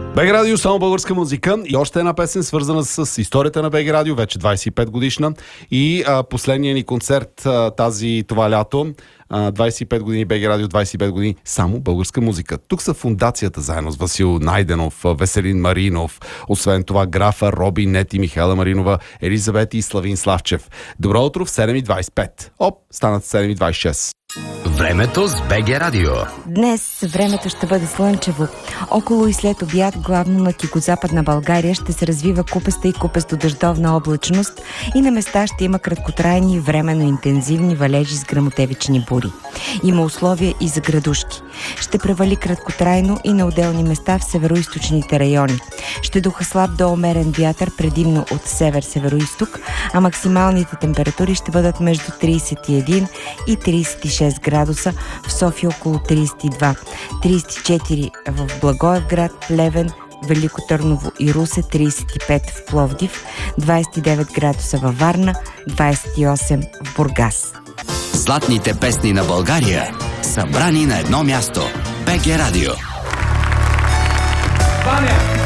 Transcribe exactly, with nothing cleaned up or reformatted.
БГ Радио, само българска музика и още една песен, свързана с историята на БГ Радио, вече двайсет и пет годишна. И а, последния ни концерт а, тази това лято, а, двайсет и пет години БГ Радио, двайсет и пет години само българска музика. Тук са фундацията заедно с Васил Найденов, Веселин Маринов, освен това графа Роби Нети, Михайла Маринова, Елизабет и Славин Славчев. Добро утро в седем и двайсет и пет. Оп, станат седем и двайсет и шест. Времето с БГ Радио. Днес времето ще бъде слънчево. Около и след обяд, главно над югозападна България, ще се развива купеста и купесто-дъждовна облачност и на места ще има краткотрайни, временно интензивни валежи с гръмотевични бури. Има условия и за градушки. Ще превали краткотрайно и на отделни места в североизточните райони. Ще духа слаб до умерен вятър, предимно от север-североизток, а максималните температури ще бъдат между трийсет и един и трийсет и шест градуса, в София около трийсет и два, трийсет и четири в Благоевград, Плевен, Велико Търново и Русе, трийсет и пет в Пловдив, двайсет и девет градуса във Варна, двайсет и осем в Бургас. Златните песни на България, събрани на едно място. БГ Радио. Ваня!